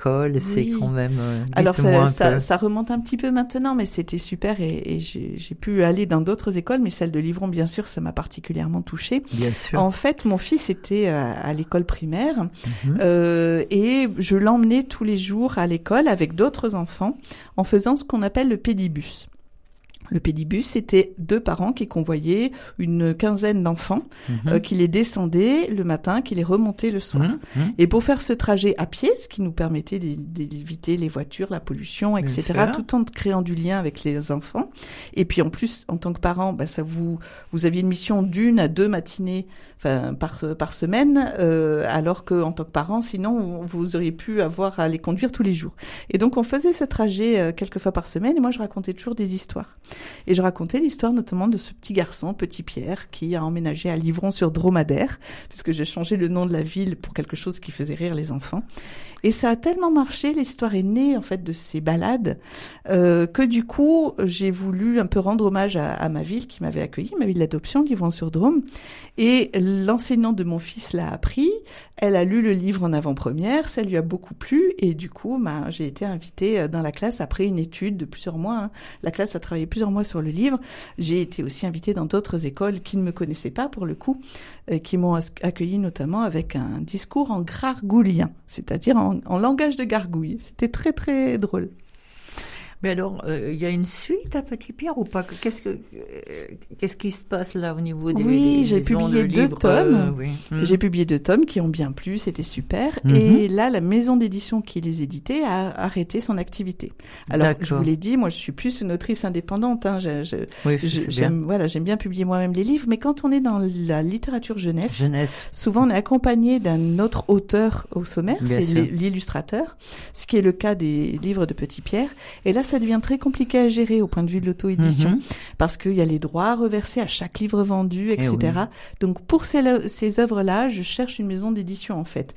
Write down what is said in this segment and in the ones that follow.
l'école, c'est quand même... Alors ça remonte un petit peu maintenant, mais c'était super et j'ai pu aller dans d'autres écoles, mais celle de Livron, bien sûr, ça m'a particulièrement touchée. Bien sûr. En fait, mon fils était à l'école primaire et je l'emmenais tous les jours à l'école avec d'autres enfants en faisant ce qu'on appelle le pédibus. Le pédibus, c'était 2 parents qui convoyaient une quinzaine d'enfants, qui les descendaient le matin, qui les remontaient le soir. Et pour faire ce trajet à pied, ce qui nous permettait d'éviter les voitures, la pollution, etc., tout en créant du lien avec les enfants. Et puis en plus, en tant que parent, ça vous aviez une mission d'1 à 2 matinées, par semaine, alors que en tant que parent, sinon vous auriez pu avoir à les conduire tous les jours. Et donc on faisait ce trajet quelques fois par semaine, et moi je racontais toujours des histoires. Et je racontais l'histoire notamment de ce petit garçon, Petit Pierre, qui a emménagé à Livron-sur-Dromadaire, puisque j'ai changé le nom de la ville pour quelque chose qui faisait rire les enfants. Et ça a tellement marché, l'histoire est née en fait de ces balades, que du coup j'ai voulu un peu rendre hommage à ma ville qui m'avait accueilli, ma ville d'adoption, Livron-sur-Drôme. Et l'enseignante de mon fils l'a appris, elle a lu le livre en avant-première, ça lui a beaucoup plu, et du coup j'ai été invitée dans la classe après une étude de plusieurs mois. La classe a travaillé plusieurs mois sur le livre. J'ai été aussi invitée dans d'autres écoles qui ne me connaissaient pas pour le coup, qui m'ont accueillie notamment avec un discours en grargoulien, c'est-à-dire en langage de gargouille. C'était très très drôle. Mais alors, il y a une suite à Petit Pierre ou pas? Qu'est-ce qui se passe là au niveau des j'ai publié 2 tomes. J'ai publié 2 tomes qui ont bien plu, c'était super. Et là, la maison d'édition qui les éditait a arrêté son activité. Alors, je vous l'ai dit, moi, je suis plus une autrice indépendante. J'aime bien publier moi-même les livres, mais quand on est dans la littérature jeunesse, souvent on est accompagné d'un autre auteur au sommaire, c'est l'illustrateur, ce qui est le cas des livres de Petit Pierre. Et là, ça devient très compliqué à gérer au point de vue de l'auto-édition, parce qu'il y a les droits à reverser à chaque livre vendu, etc. Donc, pour ces œuvres-là, je cherche une maison d'édition, en fait.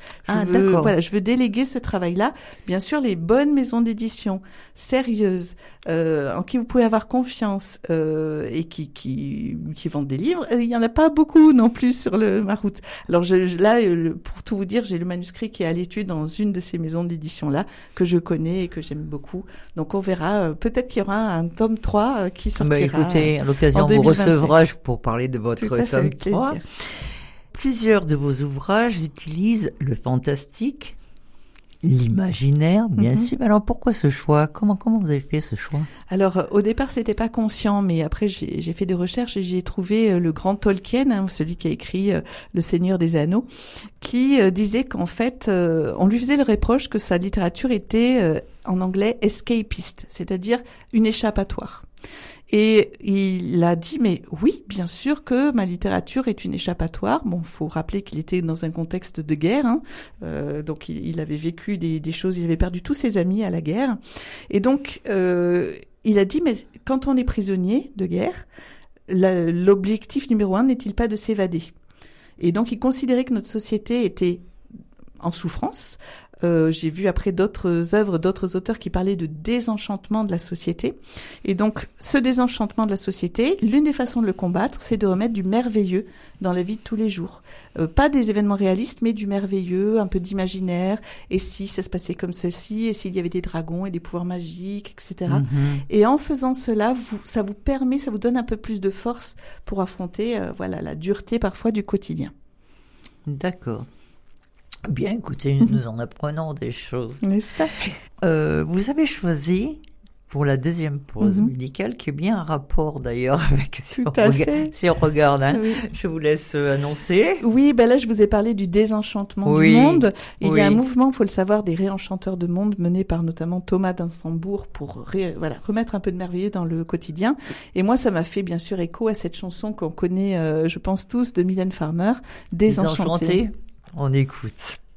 Je veux déléguer ce travail-là. Bien sûr, les bonnes maisons d'édition, sérieuses, en qui vous pouvez avoir confiance, et qui vendent des livres, il y en a pas beaucoup non plus sur ma route. Alors, pour tout vous dire, j'ai le manuscrit qui est à l'étude dans une de ces maisons d'édition-là, que je connais et que j'aime beaucoup. Donc, on verra. Peut-être qu'il y aura un tome 3 qui sortira. Écoutez, à l'occasion, on vous recevra pour parler de votre tome 3. Plusieurs de vos ouvrages utilisent le fantastique, l'imaginaire, bien sûr. Alors, pourquoi ce choix? Comment vous avez fait ce choix? Alors, au départ, c'était pas conscient, mais après, j'ai fait des recherches et j'ai trouvé le grand Tolkien, celui qui a écrit Le Seigneur des Anneaux, qui disait qu'en fait, on lui faisait le reproche que sa littérature était, en anglais, escapiste, c'est-à-dire une échappatoire. Et il a dit, mais oui, bien sûr que ma littérature est une échappatoire. Bon, faut rappeler qu'il était dans un contexte de guerre, donc il avait vécu des choses, il avait perdu tous ses amis à la guerre. Et donc, il a dit, mais quand on est prisonnier de guerre, l'objectif numéro 1 n'est-il pas de s'évader? Et donc, il considérait que notre société était en souffrance. J'ai vu après d'autres œuvres, d'autres auteurs qui parlaient de désenchantement de la société. Et donc, ce désenchantement de la société, l'une des façons de le combattre, c'est de remettre du merveilleux dans la vie de tous les jours. Pas des événements réalistes, mais du merveilleux, un peu d'imaginaire. Et si ça se passait comme ceci, et s'il y avait des dragons et des pouvoirs magiques, etc. Et en faisant cela, ça vous donne un peu plus de force pour affronter, la dureté parfois du quotidien. D'accord. Bien, écoutez, nous en apprenons des choses. N'est-ce pas? Vous avez choisi pour la deuxième pause musicale, qui est bien un rapport d'ailleurs avec si on regarde. Oui. Je vous laisse annoncer. Oui, là je vous ai parlé du désenchantement du monde. Il y a un mouvement, il faut le savoir, des réenchanteurs de monde mené par notamment Thomas d'Ansembourg pour remettre un peu de merveilleux dans le quotidien. Et moi, ça m'a fait bien sûr écho à cette chanson qu'on connaît, je pense tous, de Mylène Farmer, Désenchantée. On écoute.